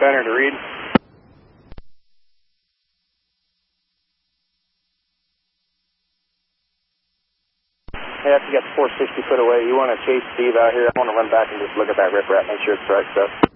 center to read. Hey, after you got 460 foot away, you want to chase Steve out here. I want to run back and just look at that riprap, make sure it's the right stuff.